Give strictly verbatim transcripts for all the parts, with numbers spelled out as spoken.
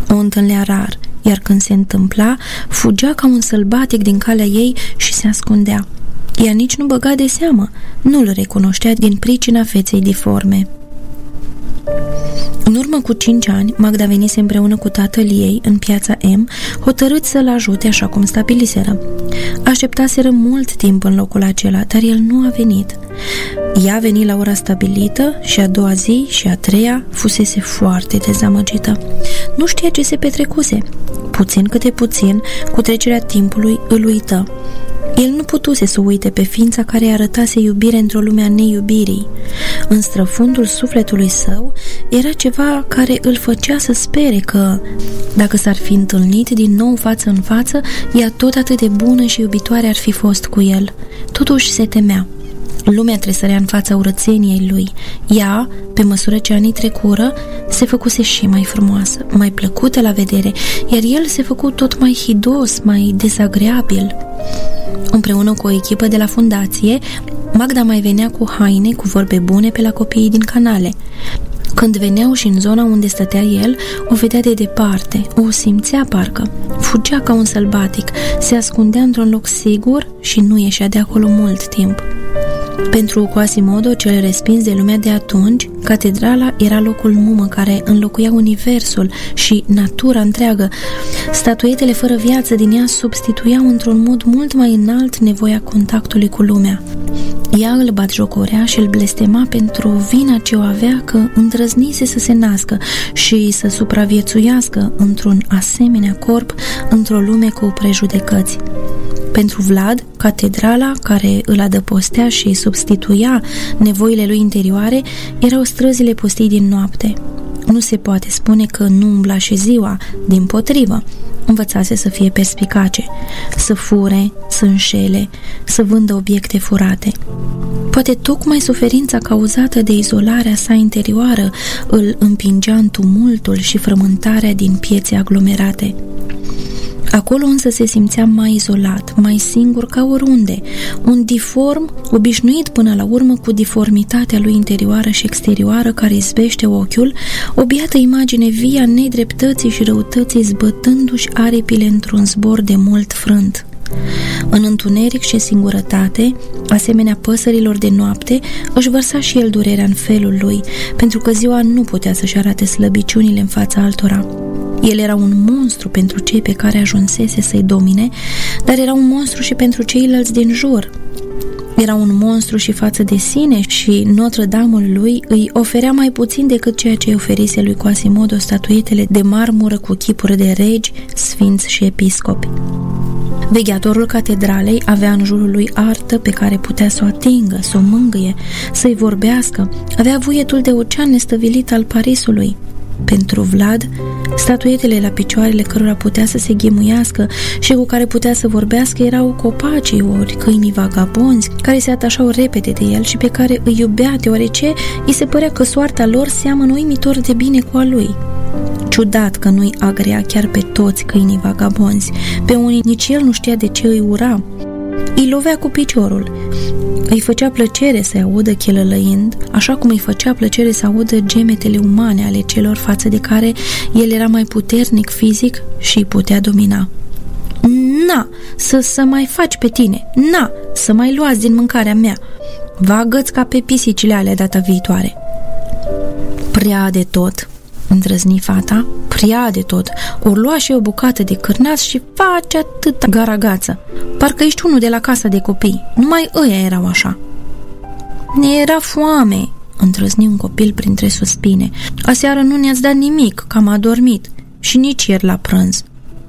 O întâlnea rar, iar când se întâmpla, fugea ca un sălbatic din calea ei și se ascundea. Ea nici nu băga de seamă, nu-l recunoștea din pricina feței diforme. În urmă cu cinci ani, Magda venise împreună cu tatăl ei în piața M, hotărât să-l ajute așa cum stabiliseră. Așteptaseră mult timp în locul acela, dar el nu a venit. Ea veni la ora stabilită și a doua zi și a treia fusese foarte dezamăgită. Nu știa ce se petrecuse. Puțin câte puțin, cu trecerea timpului, îl uită. El nu putuse să uite pe ființa care îi arătase iubire într-o lume a neiubirii. În străfundul sufletului său era ceva care îl făcea să spere că, dacă s-ar fi întâlnit din nou față în față, ea tot atât de bună și iubitoare ar fi fost cu el. Totuși se temea. Lumea tresărea în fața urățeniei lui. Ea, pe măsură ce anii trecură, se făcuse și mai frumoasă, mai plăcută la vedere, iar el se făcu tot mai hidos, mai dezagreabil. Împreună cu o echipă de la fundație, Magda mai venea cu haine, cu vorbe bune pe la copiii din canale. Când veneau și în zona unde stătea el, o vedea de departe, o simțea parcă. Fugea ca un sălbatic, se ascundea într-un loc sigur și nu ieșea de acolo mult timp. Pentru Quasimodo, cel respins de lumea de atunci, catedrala era locul mumă care înlocuia universul și natura întreagă. Statuetele fără viață din ea substituiau într-un mod mult mai înalt nevoia contactului cu lumea. Ea îl batjocorea și îl blestema pentru vina ce o avea că îndrăznise să se nască și să supraviețuiască într-un asemenea corp într-o lume cu prejudecăți. Pentru Vlad, catedrala, care îl adăpostea și substituia nevoile lui interioare, erau străzile pustii din noapte. Nu se poate spune că nu umbla și ziua, dimpotrivă. Învățase să fie perspicace, să fure, să înșele, să vândă obiecte furate. Poate tocmai suferința cauzată de izolarea sa interioară îl împingea în tumultul și frământarea din piețe aglomerate. Acolo însă se simțea mai izolat, mai singur ca oriunde, un diform, obișnuit până la urmă cu diformitatea lui interioară și exterioară care izbește ochiul, o biată imagine vie a nedreptății și răutății zbătându-și aripile într-un zbor de mult frânt. În întuneric și singurătate, asemenea păsărilor de noapte, își vărsa și el durerea în felul lui, pentru că ziua nu putea să-și arate slăbiciunile în fața altora. El era un monstru pentru cei pe care ajunsese să-i domine, dar era un monstru și pentru ceilalți din jur. Era un monstru și față de sine și Notre-Dameul lui îi oferea mai puțin decât ceea ce îi oferise lui Quasimodo statuetele de marmură cu chipuri de regi, sfinți și episcopi. Vegheatorul catedralei avea în jurul lui artă pe care putea să o atingă, să o mângâie, să-i vorbească. Avea vuietul de ocean nestăvilit al Parisului. Pentru Vlad, statuetele la picioarele cărora putea să se ghemuiască și cu care putea să vorbească erau copacii ori câinii vagabonzi care se atașau repede de el și pe care îi iubea deoarece îi se părea că soarta lor seamănă uimitor de bine cu a lui. Ciudat că nu-i agrea chiar pe toți câinii vagabonzi, pe unii nici el nu știa de ce îi ura. Îi lovea cu piciorul. Îi făcea plăcere să-i audă chelălăind, așa cum îi făcea plăcere să audă gemetele umane ale celor față de care el era mai puternic fizic și îi putea domina. Na, să, să mai faci pe tine, na, să mai luați din mâncarea mea. Vă agăți ca pe pisicile alea data viitoare. Prea de tot, îndrăzni fata, prea de tot. Ori lua și o bucată de cârnați și face atâta garagață. Parcă ești unul de la casa de copii. Numai ăia erau așa. Ne era foame, îndrăzni un copil printre suspine. Aseară nu ne-ați dat nimic, că am adormit. Și nici ieri la prânz.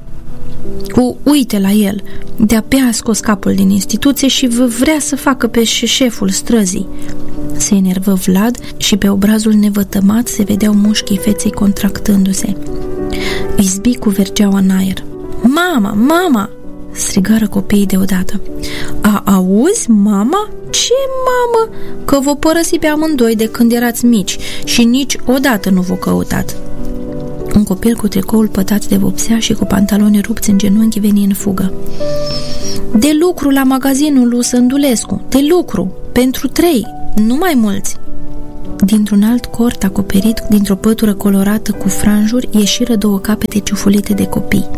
Cu uite la el, de-abia a scos capul din instituție și vrea să facă pe șeful străzii. Se enervă Vlad și pe obrazul nevătămat se vedeau mușchii feței contractându-se. Izbi cu vergeaua în aer. Mama, mama! Strigară copiii deodată. A, auzi, mama? Ce mamă? Că vă părăsi pe amândoi de când erați mici și nici odată nu v-o căutat. Un copil cu tricoul pătat de vopsea și cu pantaloni rupți în genunchi veni în fugă. De lucru la magazinul lui Sândulescu, de lucru, pentru trei, nu mai mulți. Dintr-un alt cort acoperit dintr-o pătură colorată cu franjuri ieșiră două capete ciufulite de copii.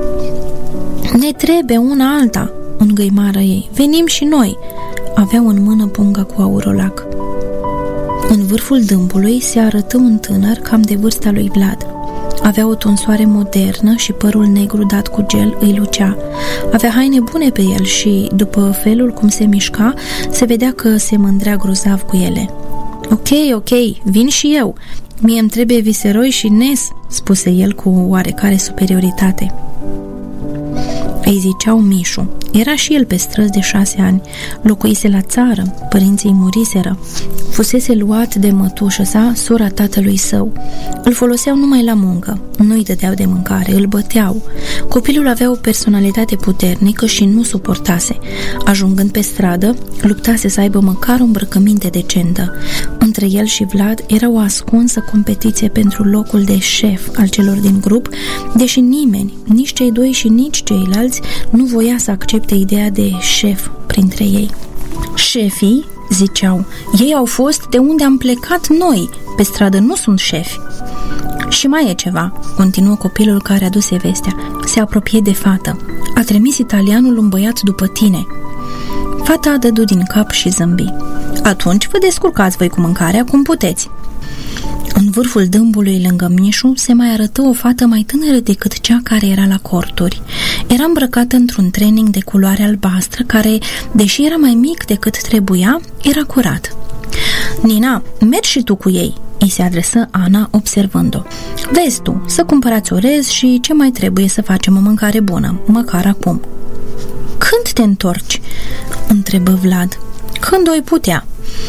Ne trebuie una alta, îngăimară ei. Venim și noi. Aveau în mână punga cu aurolac. În vârful dâmbului se arătă un tânăr cam de vârsta lui Vlad. Avea o tunsoare modernă și părul negru dat cu gel îi lucea. Avea haine bune pe el și, după felul cum se mișca, se vedea că se mândrea grozav cu ele. Ok, ok, vin și eu. Mie îmi trebuie viseroi și nes, spuse el cu oarecare superioritate. Îi ziceau Mișu. Era și el pe străzi de șase ani. Locuise la țară, părinții muriseră. Fusese luat de mătușă sa, sora tatălui său. Îl foloseau numai la muncă. Nu-i dădeau de mâncare, îl băteau. Copilul avea o personalitate puternică și nu suportase. Ajungând pe stradă, luptase să aibă măcar o îmbrăcăminte decentă. Între el și Vlad era o ascunsă competiție pentru locul de șef al celor din grup, deși nimeni, nici cei doi și nici ceilalți, nu voia să accepte ideea de șef printre ei. Șefii, ziceau, ei au fost de unde am plecat noi, pe stradă nu sunt șefi. Și mai e ceva, continuă copilul care aduse vestea. Se apropie de fată. A trimis italianul un băiat după tine. Fata dădu din cap și zâmbi. Atunci vă descurcați voi cu mâncarea cum puteți. În vârful dâmbului lângă Mișu se mai arătă o fată mai tânără decât cea care era la corturi. Era îmbrăcată într-un training de culoare albastră care, deși era mai mic decât trebuia, era curat. Nina, mergi și tu cu ei, îi se adresă Ana observând-o. Vezi tu, să cumpărați orez și ce mai trebuie să facem o mâncare bună, măcar acum. Când te întorci? Întrebă Vlad. Când o-i putea?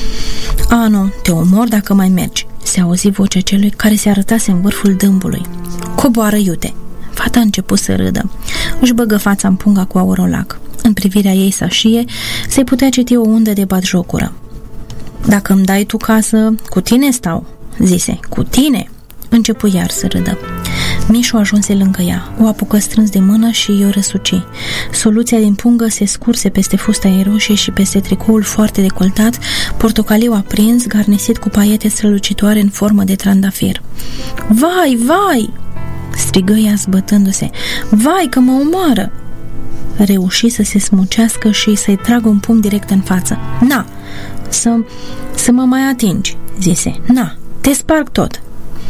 A, nu, te omor dacă mai mergi, se auzi vocea celui care se arătase în vârful dâmbului. Coboară iute. Fata a început să râdă. Își băgă fața în punga cu aurolac. În privirea ei sașie se putea citi o undă de batjocură. Dacă îmi dai tu casă, cu tine stau, zise. Cu tine? Începu iar să râdă. Mișu ajunse lângă ea, o apucă strâns de mână și i-o răsuci. Soluția din pungă se scurse peste fusta ei roșie și peste tricoul foarte decoltat, portocaliu aprins, garnisit cu paiete strălucitoare în formă de trandafir. Vai, vai! Strigă ea zbătându-se. Vai, că mă omoară! Reuși să se smucească și să-i tragă un pumn direct în față. Na! Să, să mă mai atingi, zise. Na, te sparg tot!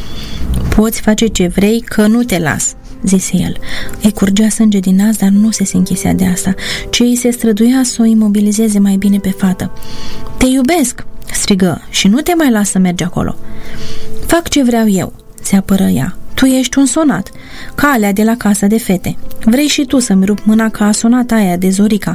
Poți face ce vrei, că nu te las, zise el. Îi curgea sânge din nas, dar nu se închisea de asta, ci îi se străduia să o imobilizeze mai bine pe fată. Te iubesc, strigă, și nu te mai las să mergi acolo. Fac ce vreau eu, se apără ea. Tu ești un sonat, ca alea de la casa de fete. Vrei și tu să-mi rup mâna ca a sonat aia de Zorica.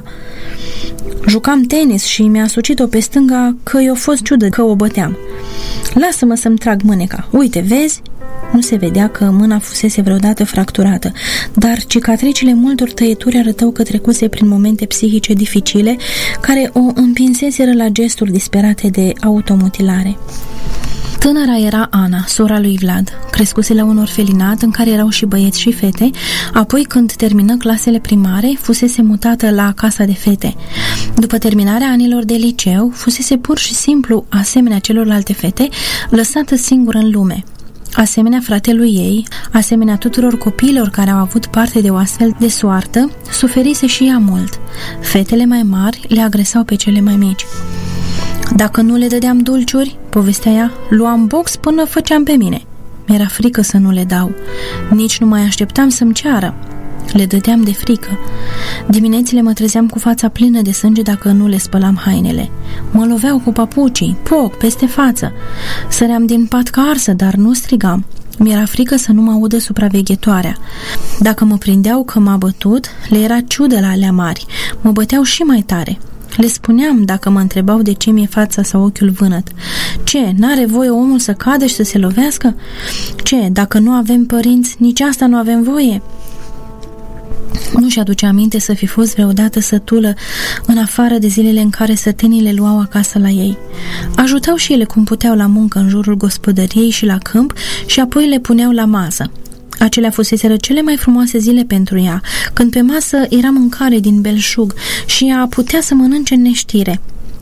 Jucam tenis și mi-a sucit-o pe stânga că i-a fost ciudă că o băteam. Lasă-mă să-mi trag mâneca. Uite, vezi? Nu se vedea că mâna fusese vreodată fracturată, dar cicatricile multor tăieturi arătau că trecuse prin momente psihice dificile care o împinseseră la gesturi disperate de automutilare. Tânăra era Ana, sora lui Vlad. Crescuse la un orfelinat în care erau și băieți și fete, apoi când termină clasele primare, fusese mutată la casa de fete. După terminarea anilor de liceu, fusese pur și simplu, asemenea celorlalte fete, lăsată singură în lume. Asemenea fratelui ei, asemenea tuturor copiilor care au avut parte de o astfel de soartă, suferise și ea mult. Fetele mai mari le agresau pe cele mai mici. Dacă nu le dădeam dulciuri, povestea ea, luam box până făceam pe mine. Mi-era frică să nu le dau. Nici nu mai așteptam să-mi ceară. Le dădeam de frică. Diminețile mă trezeam cu fața plină de sânge dacă nu le spălam hainele. Mă loveau cu papucii, poc, peste față. Săream din pat ca arsă, dar nu strigam. Mi-era frică să nu mă audă supraveghetoarea. Dacă mă prindeau că m-a bătut, le era ciudă la alea mari. Mă băteau și mai tare. Le spuneam dacă mă întrebau de ce mi-e fața sau ochiul vânăt. Ce, n-are voie omul să cadă și să se lovească? Ce, dacă nu avem părinți, nici asta nu avem voie? Nu-și aduce aminte să fi fost vreodată sătulă în afară de zilele în care sătenii le luau acasă la ei. Ajutau și ele cum puteau la muncă în jurul gospodăriei și la câmp și apoi le puneau la masă. Acelea fuseseră cele mai frumoase zile pentru ea, când pe masă era mâncare din belșug și ea putea să mănânce în neștire.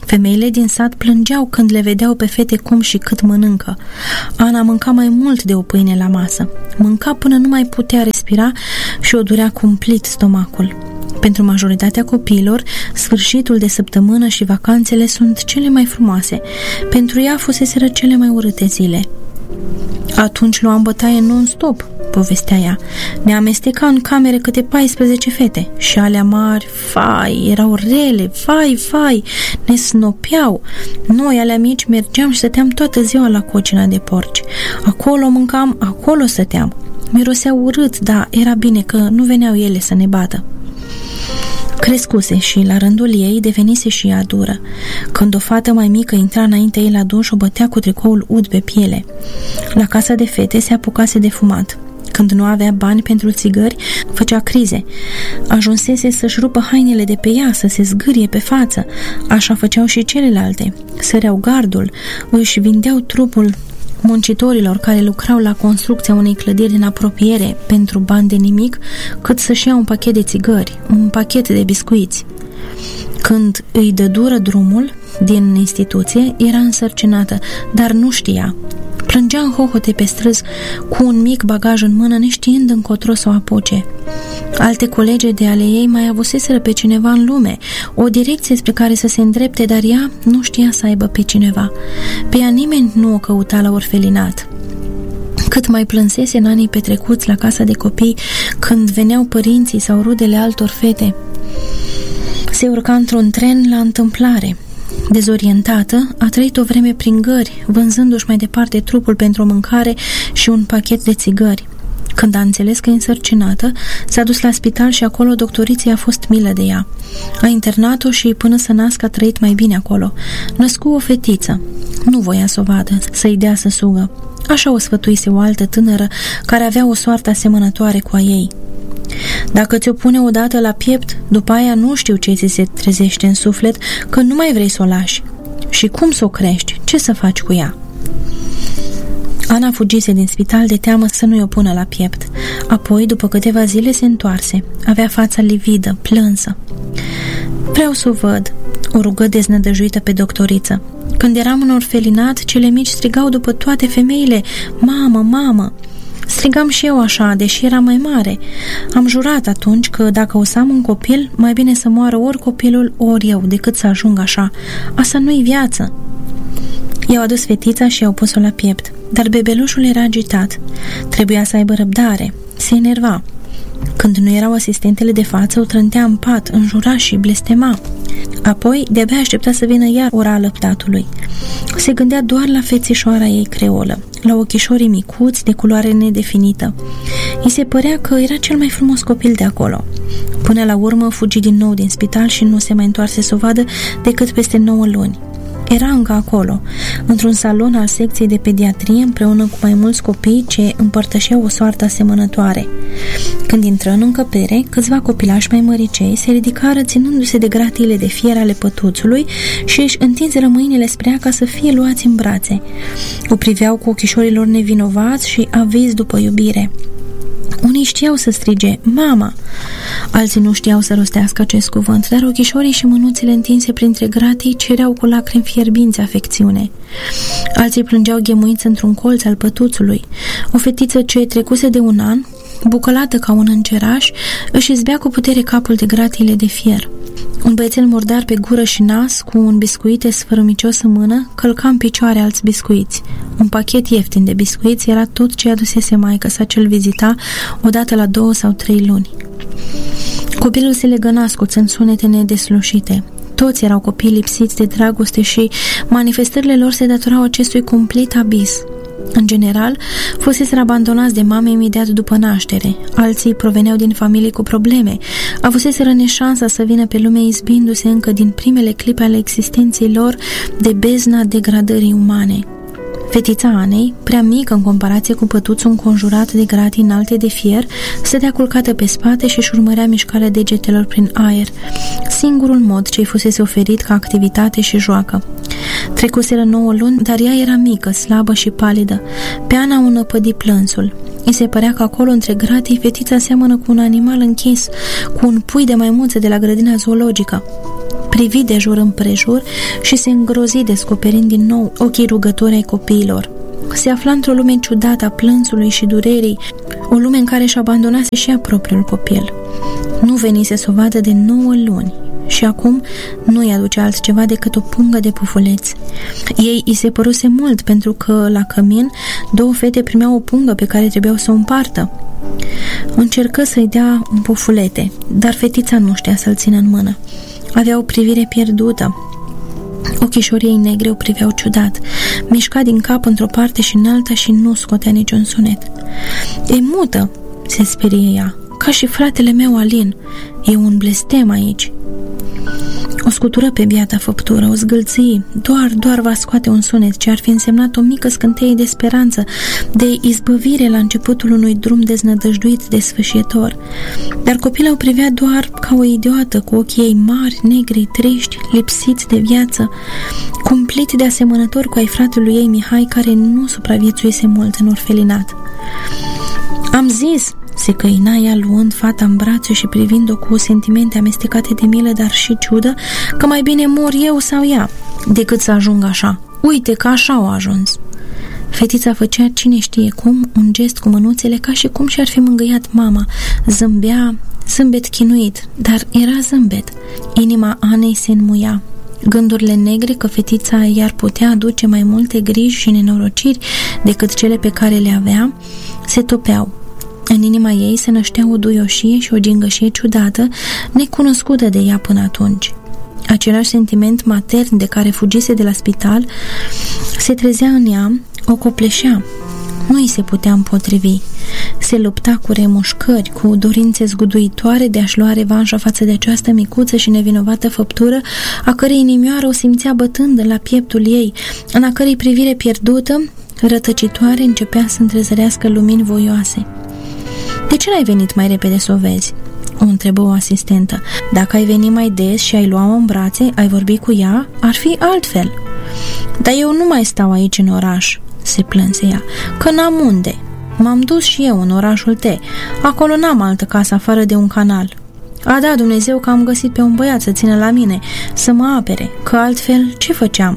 Femeile din sat plângeau când le vedeau pe fete cum și cât mănâncă. Ana mânca mai mult de o pâine la masă. Mânca până nu mai putea respira și o durea cumplit stomacul. Pentru majoritatea copiilor, sfârșitul de săptămână și vacanțele sunt cele mai frumoase. Pentru ea fuseseră cele mai urâte zile. Atunci luam bătaie non-stop, povestea ea. Ne amesteca în camere câte paisprezece fete și alea mari, fai, erau rele, fai, fai, ne snopeau. Noi, alea mici, mergeam și stăteam toată ziua la cocina de porci. Acolo mâncam, acolo stăteam. Mirosea urât, dar era bine că nu veneau ele să ne bată. Crescuse și, la rândul ei, devenise și ea dură. Când o fată mai mică intra înainte ei la duș, o bătea cu tricoul ud pe piele. La casa de fete se apucase de fumat. Când nu avea bani pentru țigări, făcea crize. Ajunsese să-și rupă hainele de pe ea, să se zgârie pe față. Așa făceau și celelalte. Săreau gardul, își vindeau trupul muncitorilor care lucrau la construcția unei clădiri în apropiere pentru bani de nimic, cât să-și ia un pachet de țigări, un pachet de biscuiți. Când îi dă dură drumul din instituție, era însărcinată, dar nu știa. Plângea în hohote pe străzi cu un mic bagaj în mână, neștiind încotro să o apuce. Alte colege de ale ei mai avuseseră pe cineva în lume, o direcție spre care să se îndrepte, dar ea nu știa să aibă pe cineva. Pe ea nimeni nu o căuta la orfelinat. Cât mai plânsese în anii petrecuți la casa de copii, când veneau părinții sau rudele altor fete. Se urca într-un tren la întâmplare. Dezorientată, a trăit o vreme prin gări, vânzându-și mai departe trupul pentru o mâncare și un pachet de țigări. Când a înțeles că e însărcinată, s-a dus la spital și acolo doctoriții a fost milă de ea. A internat-o și până să nască a trăit mai bine acolo. Născu o fetiță. Nu voia să o vadă, să-i dea să sugă. Așa o sfătuise o altă tânără care avea o soartă asemănătoare cu a ei. Dacă ți-o pune odată la piept, după aia nu știu ce ți se trezește în suflet, că nu mai vrei să o lași. Și cum să o crești? Ce să faci cu ea? Ana fugise din spital de teamă să nu-i o pună la piept. Apoi, după câteva zile, se întoarse. Avea fața lividă, plânsă. Vreau să o văd, o rugă deznădăjuită pe doctoriță. Când eram în orfelinat, cele mici strigau după toate femeile, mamă, mamă. Strigam și eu așa, deși era mai mare. Am jurat atunci că dacă o să am un copil, mai bine să moară ori copilul, ori eu, decât să ajung așa. Asta nu-i viață. I-au adus fetița și i-au pus-o la piept, dar bebelușul era agitat. Trebuia să aibă răbdare. Se enerva. Când nu erau asistentele de față, o trântea în pat, înjura și blestema. Apoi, de-abia aștepta să vină iar ora alăptatului. Se gândea doar la fețișoara ei creolă, la ochișorii micuți de culoare nedefinită. I se părea că era cel mai frumos copil de acolo. Până la urmă fugi din nou din spital și nu se mai întoarse să o vadă decât peste nouă luni. Era încă acolo, într-un salon al secției de pediatrie, împreună cu mai mulți copii ce împărtășeau o soartă asemănătoare. Când intră în încăpere, câțiva copilași mai măricei se ridicară ținându-se de gratiile de fier ale pătuțului și își întinseră mâinile spre ea ca să fie luați în brațe. O priveau cu ochișorii lor nevinovați și avizi după iubire. Unii știau să strige, mama! Alții nu știau să rostească acest cuvânt, dar ochișorii și mânuțele întinse printre gratii cereau cu lacrimi fierbinți afecțiune. Alții plângeau ghemuiți într-un colț al pătuțului. O fetiță ce trecuse de un an, bucălată ca un îngeraș, își izbea cu putere capul de gratiile de fier. Un băiețel murdar pe gură și nas, cu un biscuit sfărâmicios în mână, călca în picioare alți biscuiți. Un pachet ieftin de biscuiți era tot ce adusese maică-sa ce-l vizita odată la două sau trei luni. Copilul se legăna asculțând sunete nedeslușite. Toți erau copii lipsiți de dragoste și manifestările lor se datorau acestui cumplit abis. În general, fuseseră abandonați de mame imediat după naștere. Alții proveneau din familii cu probleme. Avuseseră neșansa să vină pe lume izbindu-se încă din primele clipe ale existenței lor de bezna degradării umane. Fetița Anei, prea mică în comparație cu pătuțul înconjurat de gratii înalte de fier, stătea culcată pe spate și își urmărea mișcarea degetelor prin aer, singurul mod ce-i fusese oferit ca activitate și joacă. Trecuseră nouă luni, dar ea era mică, slabă și palidă. Pe Ana o năpădi plânsul. I se părea că acolo, între gratii, fetița seamănă cu un animal închis, cu un pui de maimuțe de la grădina zoologică. privi de jur împrejur și se îngrozi descoperind din nou ochii rugători ai copiilor. Se afla într-o lume ciudată a plânsului și durerii, o lume în care își abandonase și ea propriul copil. Nu venise să o vadă de nouă luni și acum nu îi aducea altceva decât o pungă de pufuleți. Ei îi se păruse mult pentru că la cămin două fete primeau o pungă pe care trebuiau să o împartă. Încercă să-i dea un pufulete, dar fetița nu știa să-l țină în mână. Avea o privire pierdută. Ochișorii ei negri o priveau ciudat. Mișca din cap într-o parte și în alta și nu scotea niciun sunet. "E mută!" se sperie ea. "Ca și fratele meu Alin. E un blestem aici." O scutură pe biata făptură, o zgâlții, doar, doar va scoate un sunet ce ar fi însemnat o mică scânteie de speranță, de izbăvire la începutul unui drum deznădăjduit de sfâșietor. Dar copila o privea doar ca o idiotă, cu ochii ei mari, negri, triști, lipsiți de viață, cumplit de asemănător cu ai fratelui ei Mihai, care nu supraviețuise mult în orfelinat. "Am zis!" se căina ea, luând fata în brațe și privind-o cu sentimente amestecate de milă, dar și ciudă, că mai bine mor eu sau ea, decât să ajung așa. Uite că așa au ajuns. Fetița făcea cine știe cum, un gest cu mânuțele, ca și cum și-ar fi mângâiat mama. Zâmbea, zâmbet chinuit, dar era zâmbet. Inima Anei se înmuia. Gândurile negre că fetița i-ar putea aduce mai multe griji și nenorociri decât cele pe care le avea, se topeau. În inima ei se năștea o duioșie și o gingășie ciudată, necunoscută de ea până atunci. Același sentiment matern de care fugise de la spital se trezea în ea, o copleșea. Nu îi se putea împotrivi. Se lupta cu remușcări, cu dorințe zguduitoare de a-și lua revanșa față de această micuță și nevinovată făptură, a cărei inimioară o simțea bătând la pieptul ei, în a cărei privire pierdută, rătăcitoare, începea să întrezărească lumini voioase. "De ce n-ai venit mai repede să o vezi?" o întrebă o asistentă. "Dacă ai venit mai des și ai lua-o în brațe, ai vorbi cu ea, ar fi altfel." "Dar eu nu mai stau aici în oraș," se plânse ea, "că n-am unde. M-am dus și eu în orașul T. Acolo n-am altă casă afară de un canal. A dat Dumnezeu că am găsit pe un băiat să țină la mine, să mă apere, că altfel ce făceam?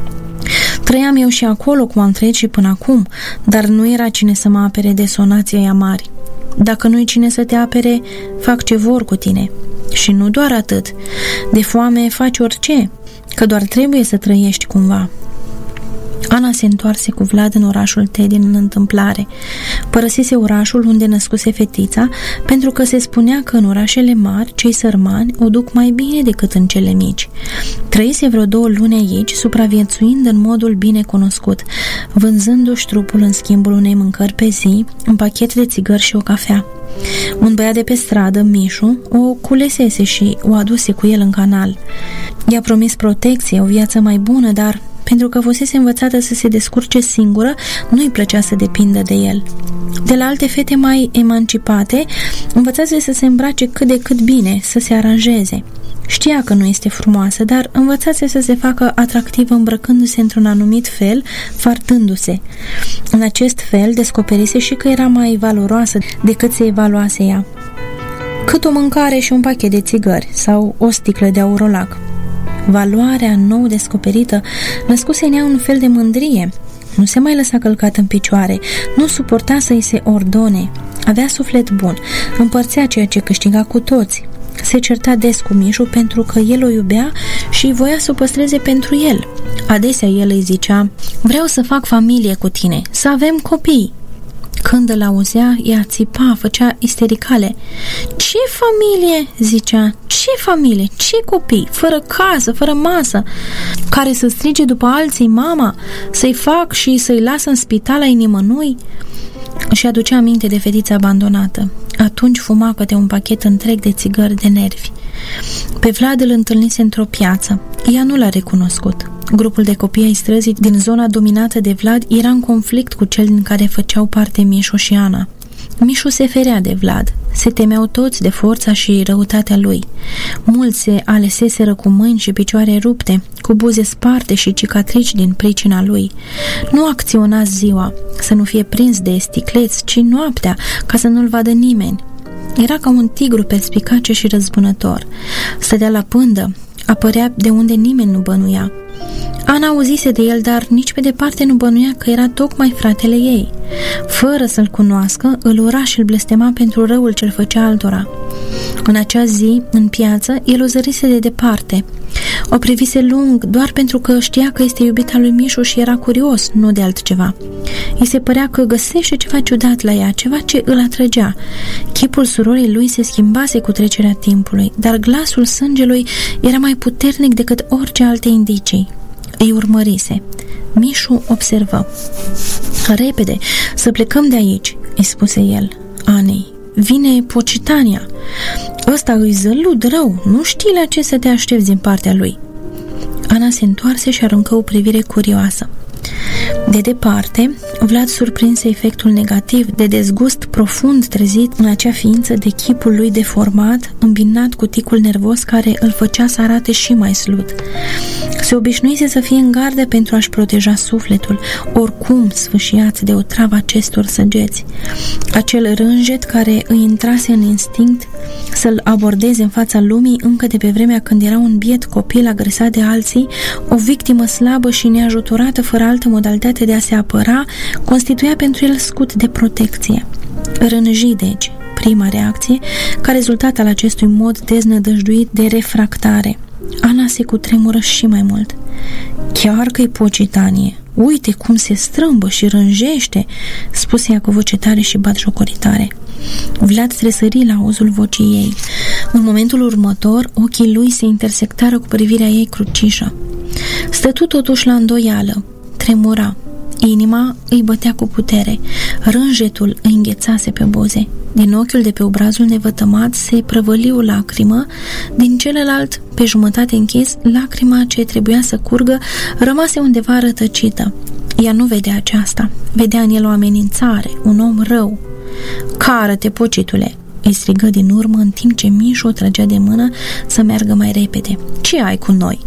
Trăiam eu și acolo cum am trăit și până acum, dar nu era cine să mă apere de sonații aia mari. Dacă nu-i cine să te apere, fac ce vor cu tine. Și nu doar atât. De foame faci orice, că doar trebuie să trăiești cumva." Ana se întoarse cu Vlad în orașul T din întâmplare. Părăsise orașul unde născuse fetița, pentru că se spunea că în orașele mari, cei sărmani o duc mai bine decât în cele mici. Trăise vreo două luni aici, supraviețuind în modul bine cunoscut, vânzându-și trupul în schimbul unei mâncări pe zi, un pachet de țigări și o cafea. Un băiat de pe stradă, Mișu, o culesese și o aduse cu el în canal. I-a promis protecție, o viață mai bună, dar pentru că fusese învățată să se descurce singură, nu-i plăcea să depindă de el. De la alte fete mai emancipate, învățase să se îmbrace cât de cât bine, să se aranjeze. Știa că nu este frumoasă, dar învățase să se facă atractivă îmbrăcându-se într-un anumit fel, fartându-se. În acest fel descoperise și că era mai valoroasă decât se evaluase ea. Cât o mâncare și un pachet de țigări sau o sticlă de aurolac. Valoarea nou descoperită născuse în ea un fel de mândrie. Nu se mai lăsa călcat în picioare, nu suporta să-i se ordone. Avea suflet bun, împărțea ceea ce câștiga cu toți. Se certa des cu Mișu pentru că el o iubea și voia să o păstreze pentru el. Adesea el îi zicea: "Vreau să fac familie cu tine, să avem copii." Când îl auzea, ea țipa, făcea istericale. "Ce familie?" zicea. "Ce familie? Ce copii? Fără casă, fără masă, care să strige după alții mama, să-i fac și să-i las în spital ai nimănui?" Și aducea aminte de fetița abandonată. Atunci fuma câte un pachet întreg de țigări de nervi. Pe Vlad îl întâlnise într-o piață. Ea nu l-a recunoscut. Grupul de copii ai străzii din zona dominată de Vlad era în conflict cu cel din care făceau parte Mișu și Ana. Mișu se ferea de Vlad. Se temeau toți de forța și răutatea lui. Mulți se aleseseră cu mâini și picioare rupte, cu buze sparte și cicatrici din pricina lui. Nu acționa ziua, să nu fie prins de sticleți, ci noaptea, ca să nu-l vadă nimeni. Era ca un tigru perspicace și răzbunător. Stătea la pândă, Apărea de unde nimeni nu bănuia. Ana auzise de el, dar nici pe departe nu bănuia că era tocmai fratele ei. Fără să-l cunoască, îl ura și îl blestema pentru răul ce-l făcea altora. În acea zi, în piață, el o zărise de departe. O privise lung doar pentru că știa că este iubita lui Mișu și era curios, nu de altceva. Îi se părea că găsește ceva ciudat la ea, ceva ce îl atrăgea. Chipul surorii lui se schimbase cu trecerea timpului, dar glasul sângelui era mai puternic decât orice alte indicii. Îi urmărise. Mișu observă. Repede, să plecăm de aici, îi spuse el Anei. Vine Pocitania. Ăsta îi zălud rău, nu știi la ce să te aștepți din partea lui. Ana se întoarse și aruncă o privire curioasă. De departe, Vlad surprinse efectul negativ de dezgust profund trezit în acea ființă de chipul lui deformat, îmbinat cu ticul nervos care îl făcea să arate și mai slut. Se obișnuise să fie în gardă pentru a-și proteja sufletul, oricum sfâșiat de o travă acestor săgeți. Acel rânjet care îi intrase în instinct să-l abordeze în fața lumii încă de pe vremea când era un biet copil agresat de alții, o victimă slabă și neajutorată fără altă modalitate de a se apăra, constituia pentru el scut de protecție. Rânji, deci, prima reacție, ca rezultat al acestui mod deznădăjduit de refractare. Ana se cutremură și mai mult. Chiar că-i Pocitanie, uite cum se strâmbă și rânjește, spuse ea cu voce tare și batjocoritare. Vlad tresări la auzul vocii ei. În momentul următor, ochii lui se intersectară cu privirea ei crucișă. Stătu totuși la îndoială. Tremura. Inima îi bătea cu putere. Rânjetul îi înghețase pe buze. Din ochiul de pe obrazul nevătămat se prăvăli o lacrimă, din celălalt, pe jumătate închis, lacrima ce trebuia să curgă rămase undeva rătăcită. Ea nu vedea aceasta. Vedea în el o amenințare, un om rău. Cară-te, Pocitule! Îi strigă din urmă, în timp ce Mișu o trăgea de mână să meargă mai repede. Ce ai cu noi?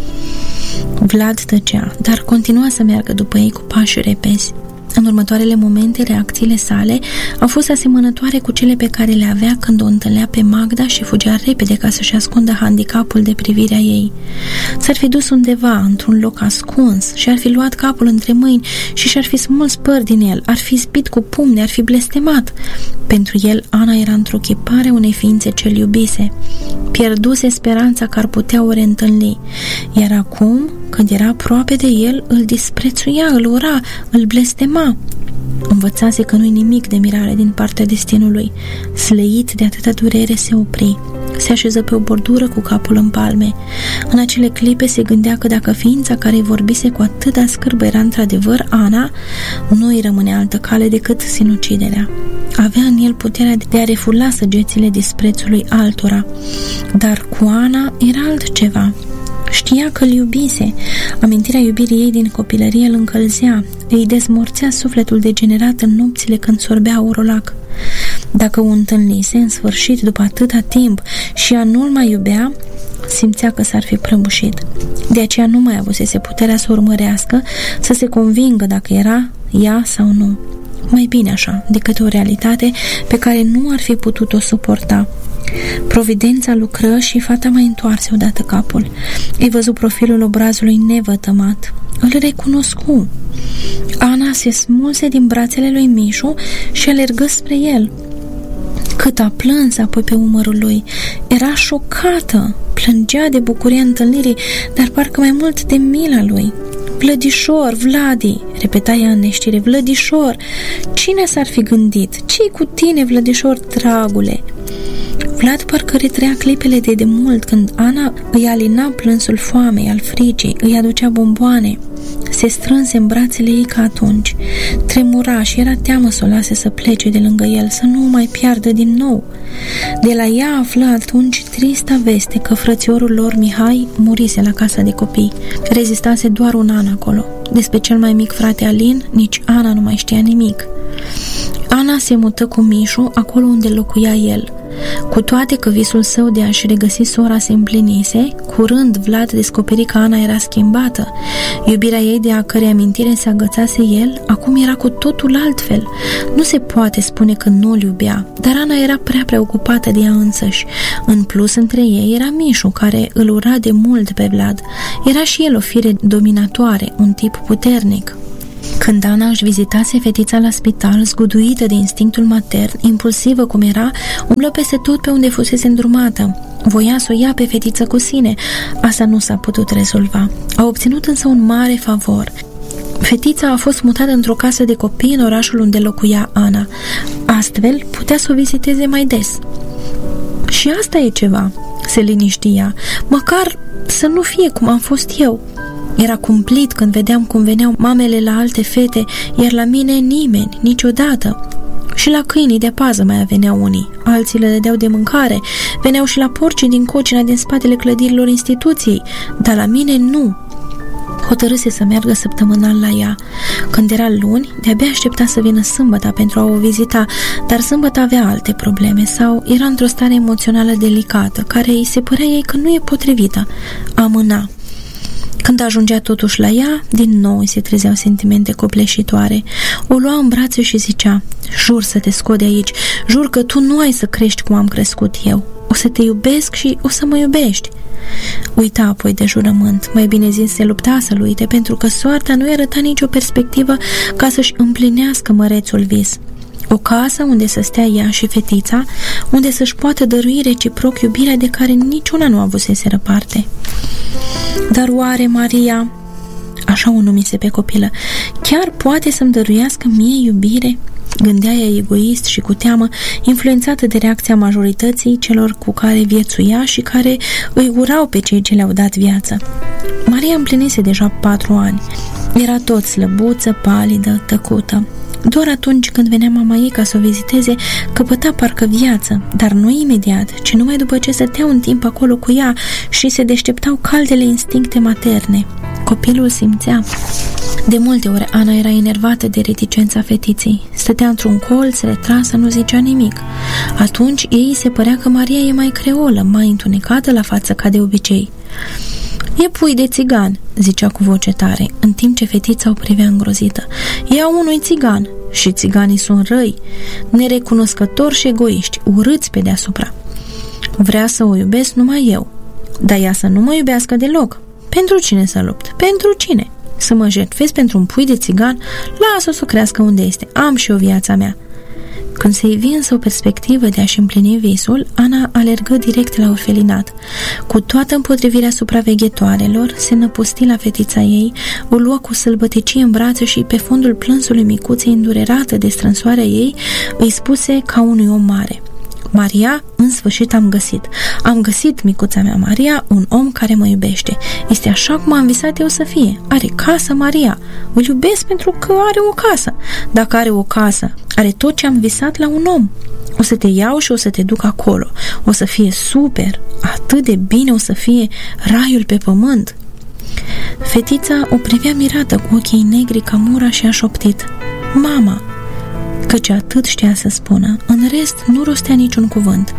Vlad tăcea, dar continua să meargă după ei cu pași repezi. În următoarele momente, reacțiile sale au fost asemănătoare cu cele pe care le avea când o întâlnea pe Magda și fugea repede ca să-și ascundă handicapul de privirea ei. S-ar fi dus undeva, într-un loc ascuns, și ar fi luat capul între mâini și și-ar fi smuls păr din el, ar fi zbit cu pumne, ar fi blestemat. Pentru el, Ana era într-o chipare unei ființe ce-l iubise. Pierduse speranța că ar putea o reîntâlni, iar acum, când era aproape de el, îl disprețuia, îl ura, îl blestema. Învățase că nu-i nimic de mirare din partea destinului. Slăit de atâta durere, se opri. Se așeză pe o bordură cu capul în palme. În acele clipe se gândea că dacă ființa care îi vorbise cu atâta scârbă era într-adevăr Ana, nu îi rămâne altă cale decât sinuciderea. Avea în el puterea de a refula săgețile disprețului altora. Dar cu Ana era altceva. Știa că îl iubise. Amintirea iubirii ei din copilărie îl încălzea, îi dezmorțea sufletul degenerat în nopțile când sorbea orolac. Dacă o întâlnise în sfârșit după atâta timp și ea nu-l mai iubea, simțea că s-ar fi prăbușit. De aceea nu mai avusese puterea să o urmărească, să se convingă dacă era ea sau nu. Mai bine așa, decât o realitate pe care nu ar fi putut-o suporta. Providența lucră și fata mai întoarse odată capul. Îi văzu profilul obrazului nevătămat. Îl recunoscu. Ana se smulse din brațele lui Mișu și alergă spre el. Cât a plâns apoi pe umărul lui. Era șocată. Plângea de bucuria întâlnirii, dar parcă mai mult de mila lui. Vlădișor, Vladi, repeta ea în neștire, Vlădișor, cine s-ar fi gândit? Ce-i cu tine, Vlădișor, dragule? Vlad parcă retrea clipele de demult când Ana îi alina plânsul foamei, al frigii, îi aducea bomboane. Se strânse în brațele ei ca atunci. Tremura și era teamă să o lase să plece de lângă el, să nu o mai piardă din nou. De la ea află atunci trista veste că frățiorul lor Mihai murise la casa de copii. Rezistase doar un an acolo. Despre cel mai mic frate Alin, nici Ana nu mai știa nimic. Ana se mută cu Mișu acolo unde locuia el. Cu toate că visul său de a-și regăsi sora se împlinise, curând Vlad descoperi că Ana era schimbată. Iubirea ei, de a cărei amintire se agățase el, acum era cu totul altfel. Nu se poate spune că nu-l iubea, dar Ana era prea preocupată de ea însăși. În plus, între ei era Mișu, care îl ura de mult pe Vlad. Era și el o fire dominatoare, un tip puternic. Când Ana își vizitase fetița la spital, zguduită de instinctul matern, impulsivă cum era, umblă peste tot pe unde fusese îndrumată. Voia să o ia pe fetiță cu sine. Asta nu s-a putut rezolva. A obținut însă un mare favor. Fetița a fost mutată într-o casă de copii în orașul unde locuia Ana. Astfel, putea să o viziteze mai des. Și asta e ceva, se liniștia. Măcar să nu fie cum am fost eu. Era cumplit când vedeam cum veneau mamele la alte fete, iar la mine nimeni, niciodată. Și la câinii de pază mai veneau unii, alții le dădeau de mâncare, veneau și la porcii din cocina din spatele clădirilor instituției, dar la mine nu. Hotărâse să meargă săptămânal la ea. Când era luni, de-abia aștepta să vină sâmbăta pentru a o vizita, dar sâmbătă avea alte probleme sau era într-o stare emoțională delicată, care îi se părea ei că nu e potrivită. Amâna. Când ajungea totuși la ea, din nou îi se trezeau sentimente copleșitoare. O lua în brațe și zicea: jur să te scot de aici, jur că tu nu ai să crești cum am crescut eu. O să te iubesc și o să mă iubești. Uita apoi de jurământ, mai bine zis se lupta să-l uite, pentru că soarta nu-i arăta nicio perspectivă ca să-și împlinească mărețul vis. O casă unde să stea ea și fetița, unde să-și poată dărui reciproc iubirea de care niciuna nu avuseseră parte. Dar oare Maria, așa o numise pe copilă, chiar poate să-mi dăruiască mie iubire? Gândea ea egoist și cu teamă, influențată de reacția majorității celor cu care viețuia și care îi urau pe cei ce le-au dat viață. Maria împlinise deja patru ani. Era tot slăbuță, palidă, tăcută. Doar atunci când venea mama ei ca să o viziteze, căpăta parcă viață, dar nu imediat, ci numai după ce stătea un timp acolo cu ea și se deșteptau caldele instincte materne. Copilul simțea. De multe ori Ana era enervată de reticența fetiței. Stătea într-un colț, retrasă, nu zicea nimic. Atunci ei se părea că Maria e mai creolă, mai întunecată la față ca de obicei. E pui de țigan, zicea cu voce tare, în timp ce fetița o privea îngrozită. E a unui țigan și țiganii sunt răi, nerecunoscători și egoiști, urâți pe deasupra. Vrea să o iubesc numai eu, dar ea să nu mă iubească deloc. Pentru cine să lupt? Pentru cine? Să mă jertfesc pentru un pui de țigan? Lasă-o să crească unde este, am și o viața mea. Când se ivi însă o perspectivă de a-și împlini visul, Ana alergă direct la orfelinat. Cu toată împotrivirea supraveghetoarelor, se năpusti la fetița ei, o luă cu sălbăticie în brațe și, pe fondul plânsului micuței îndurerată de strânsoarea ei, îi spuse ca unui om mare: Maria, în sfârșit am găsit. Am găsit, micuța mea Maria, un om care mă iubește. Este așa cum am visat eu să fie. Are casă, Maria. Îl iubesc pentru că are o casă. Dacă are o casă, are tot ce am visat la un om. O să te iau și o să te duc acolo. O să fie super. Atât de bine o să fie raiul pe pământ. Fetița o privea mirată cu ochii negri ca mura și a șoptit: Mama! Căci atât știa să spună, în rest nu rostea niciun cuvânt.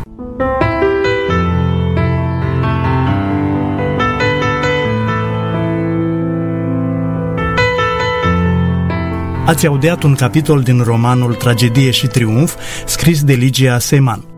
Ați audiat un capitol din romanul Tragedie și triumf, scris de Ligia Seman.